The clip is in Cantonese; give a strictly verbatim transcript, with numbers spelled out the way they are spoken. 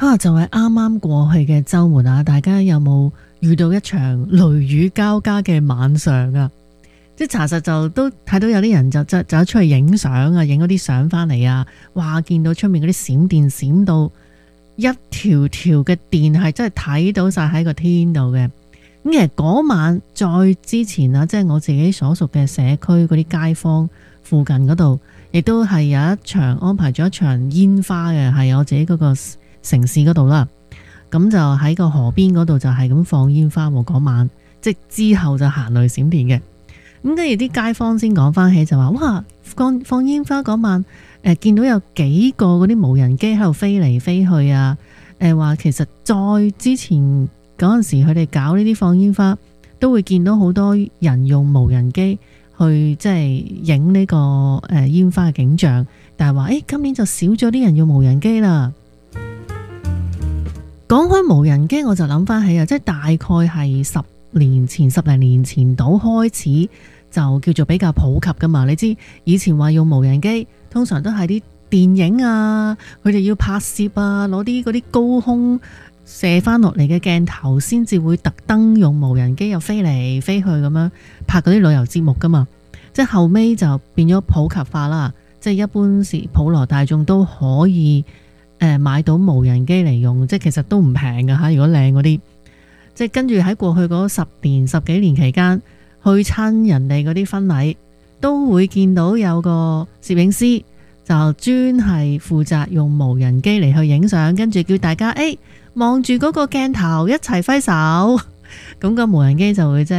啊，就係啱啱過去嘅週末啊，大家有冇遇到一場雷雨交加嘅晚上啊？即係查實就都睇到有啲人就就就出去影相啊，影嗰啲相翻嚟啊，哇！見到出面嗰啲閃電閃到一條條嘅電係真係睇到晒喺個天度嘅。咁其實嗰晚再之前啊，即係我自己所屬嘅社區嗰啲街坊附近嗰度，亦都係有一場安排咗一場煙花嘅，係我自己嗰個城市嗰度啦。咁就喺個河邊嗰度就係咁放煙花喎。嗰晚即之後就行雷閃電嘅。咁跟住啲街坊先講翻起就話，哇！放放煙花嗰晚，誒、呃、見到有幾個嗰啲無人機喺度飛嚟飛去啊！誒、呃、話其實再之前嗰陣時，佢哋搞呢啲放煙花，都會見到好多人用無人機去即係影呢個誒煙花嘅景象，但係話誒今年就少咗啲人用無人機啦。講開無人機，我就諗翻起啊，即係大概係十年前十零年前到開始就叫做比較普及噶嘛。你知以前話用無人機通常都係啲電影啊，佢哋要拍攝啊，攞啲嗰啲高空射翻落嚟嘅鏡頭先至會特登用無人機又飛嚟飛去咁樣拍嗰啲旅遊節目噶嘛。即係後尾就變咗普及化啦，即係一般是普羅大眾都可以誒買到無人機嚟用，即係其實都唔平噶吓，如果靚嗰啲。即係跟住喺過去嗰十年十幾年期間，去親人哋嗰啲婚禮，都會見到有個攝影師就專係負責用無人機嚟去影相，跟住叫大家誒望住嗰個鏡頭一齊揮手，咁個無人機就會即係